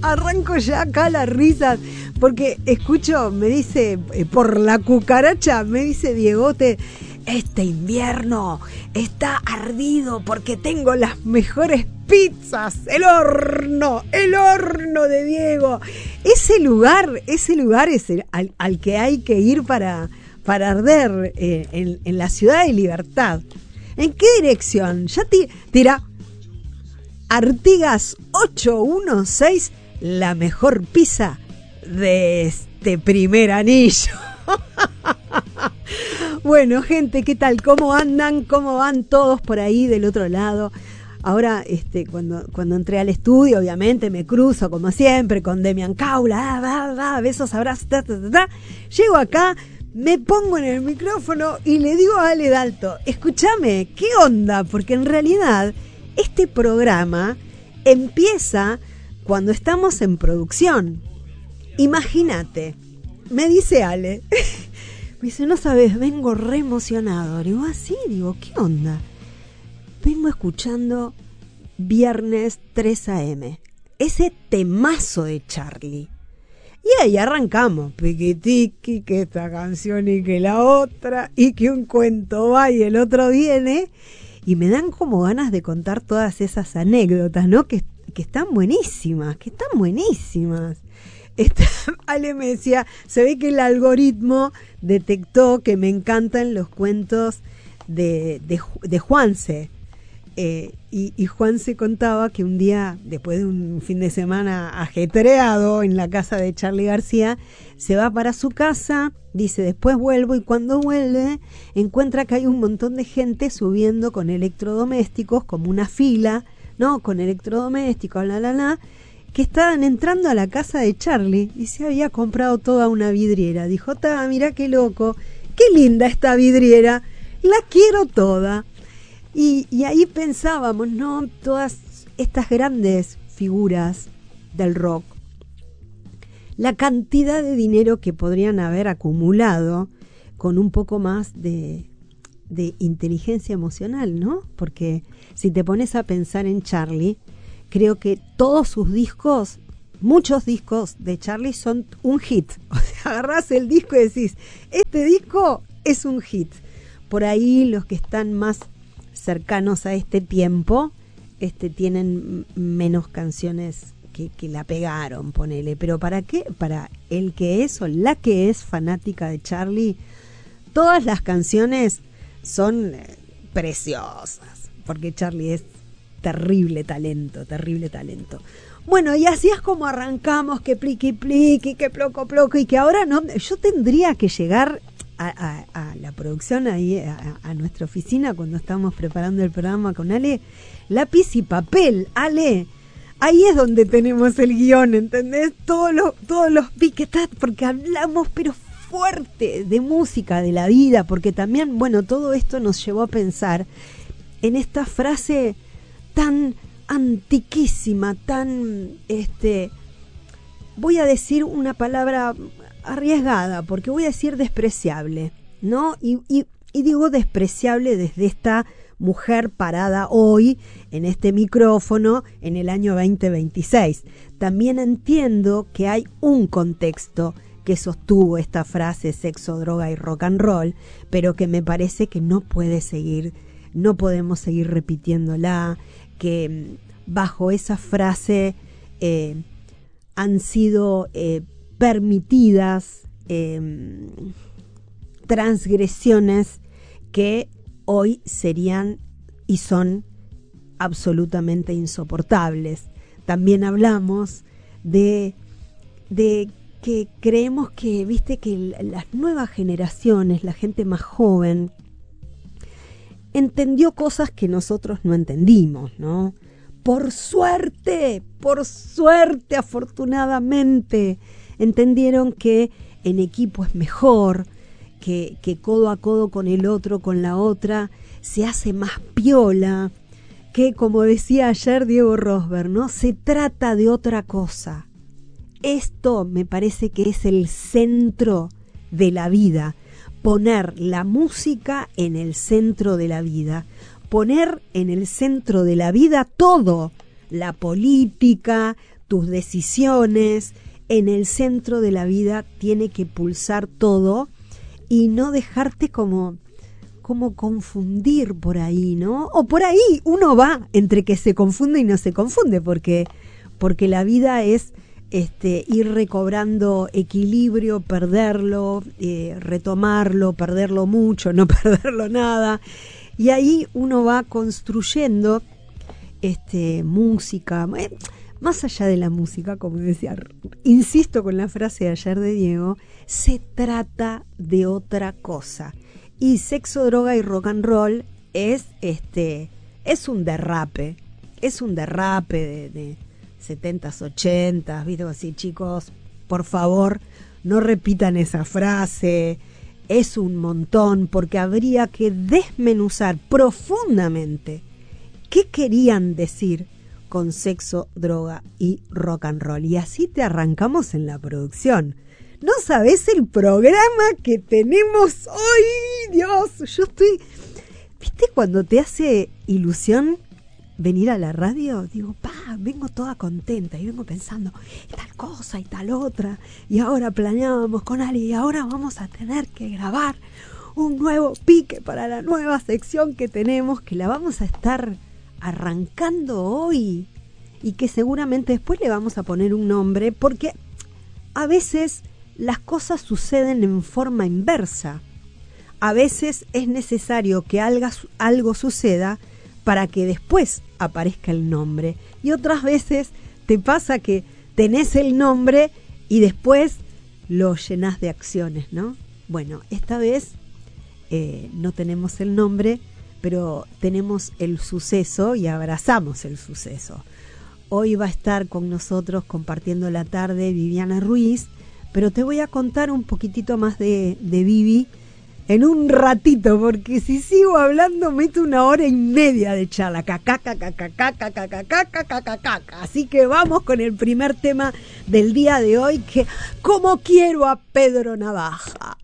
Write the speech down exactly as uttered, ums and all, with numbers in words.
Arranco ya acá las risas, porque escucho, me dice, eh, por la cucaracha, me dice Diegote, este invierno está ardido porque tengo las mejores pizzas, el horno, el horno de Diego. Ese lugar, ese lugar es el, al, al que hay que ir para, para arder eh, en, en la ciudad de Libertad. ¿En qué dirección? Ya ti, tira Artigas ochocientos dieciséis, la mejor pizza de este primer anillo. Bueno, gente, ¿qué tal? ¿Cómo andan? ¿Cómo van todos por ahí del otro lado? Ahora, este, cuando, cuando entré al estudio, obviamente me cruzo, como siempre, con Demian Caula, ah, ah, ah, besos, abrazos, ta, ta, ta, ta. Llego acá, me pongo en el micrófono y le digo a Ale Dalto, escúchame, ¿qué onda? Porque en realidad este programa empieza cuando estamos en producción. Imagínate, me dice Ale, me dice, no sabes, vengo re emocionado. Le digo, así, ¿Ah, digo, ¿qué onda? Vengo escuchando Viernes tres a eme, ese temazo de Charly. Y ahí arrancamos, piquitiqui, que esta canción y que la otra, y que un cuento va y el otro viene, y me dan como ganas de contar todas esas anécdotas, ¿no? Que, que están buenísimas, que están buenísimas. Esta, Ale me decía, se ve que el algoritmo detectó que me encantan los cuentos de, de, de Juanse. Eh, y, y Juanse contaba que un día, después de un fin de semana ajetreado en la casa de Charly García, se va para su casa, dice, después vuelvo, y cuando vuelve encuentra que hay un montón de gente subiendo con electrodomésticos, como una fila, ¿no? Con electrodomésticos, la, la, la, que estaban entrando a la casa de Charly y se había comprado toda una vidriera. Dijo, ta, mirá qué loco, qué linda esta vidriera, la quiero toda. Y, y ahí pensábamos, ¿no? Todas estas grandes figuras del rock, la cantidad de dinero que podrían haber acumulado con un poco más de, de inteligencia emocional, ¿no? Porque si te pones a pensar en Charly, creo que todos sus discos, muchos discos de Charly son un hit. O sea, agarrás el disco y decís, este disco es un hit. Por ahí los que están más cercanos a este tiempo, este, tienen menos canciones que, que la pegaron, ponele. Pero ¿para qué? Para el que es o la que es fanática de Charly, todas las canciones son preciosas, porque Charly es terrible talento, terrible talento. Bueno, y así es como arrancamos, que pliqui pliqui, que ploco ploco, y que ahora no, yo tendría que llegar a, a, a la producción ahí, a, a nuestra oficina, cuando estamos preparando el programa con Ale, lápiz y papel. Ale, ahí es donde tenemos el guión, ¿entendés? Todos los, todos los piquetas, porque hablamos, pero fuerte, de música, de la vida, porque también, bueno, todo esto nos llevó a pensar en esta frase tan antiquísima, tan, este, voy a decir una palabra arriesgada, porque voy a decir despreciable, ¿no? Y, y, y digo despreciable desde esta mujer parada hoy en este micrófono en el año veinte veintiséis. También entiendo que hay un contexto que sostuvo esta frase sexo, droga y rock and roll, pero que me parece que no puede seguir, no podemos seguir repitiéndola, que bajo esa frase eh, han sido eh, permitidas eh, transgresiones que hoy serían y son absolutamente insoportables. También hablamos de, de que creemos que, viste, que las nuevas generaciones, la gente más joven, entendió cosas que nosotros no entendimos, ¿no? Por suerte, por suerte, afortunadamente, entendieron que en equipo es mejor, que, que codo a codo con el otro, con la otra, se hace más piola, que, como decía ayer Diego Rosberg, ¿no? Se trata de otra cosa. Esto me parece que es el centro de la vida, poner la música en el centro de la vida, poner en el centro de la vida todo, la política, tus decisiones. En el centro de la vida tiene que pulsar todo y no dejarte como, como confundir por ahí, ¿no? O por ahí uno va entre que se confunde y no se confunde, porque, porque la vida es este, ir recobrando equilibrio, perderlo, eh, retomarlo, perderlo mucho, no perderlo nada. Y ahí uno va construyendo este, música. Eh, Más allá de la música, como decía, insisto con la frase de ayer de Diego, se trata de otra cosa. Y sexo, droga y rock and roll es este es un derrape, es un derrape de, de setentas, ochentas, ¿viste? Así, chicos, por favor, no repitan esa frase, es un montón, porque habría que desmenuzar profundamente qué querían decir con sexo, droga y rock and roll. Y así te arrancamos en la producción. ¿No sabés el programa que tenemos hoy? Dios, yo estoy... ¿Viste cuando te hace ilusión venir a la radio? Digo, pa, vengo toda contenta y vengo pensando, y tal cosa y tal otra. Y ahora planeábamos con Ali y ahora vamos a tener que grabar un nuevo pique para la nueva sección que tenemos, que la vamos a estar arrancando hoy y que seguramente después le vamos a poner un nombre, porque a veces las cosas suceden en forma inversa. A veces es necesario que algo, algo suceda para que después aparezca el nombre, y otras veces te pasa que tenés el nombre y después lo llenás de acciones, ¿no? Bueno, esta vez eh, no tenemos el nombre, pero tenemos el suceso y abrazamos el suceso. Hoy va a estar con nosotros compartiendo la tarde Viviana Ruiz, pero te voy a contar un poquitito más de, de Vivi en un ratito, porque si sigo hablando meto una hora y media de charla. Así que vamos con el primer tema del día de hoy, que como quiero a Pedro Navaja.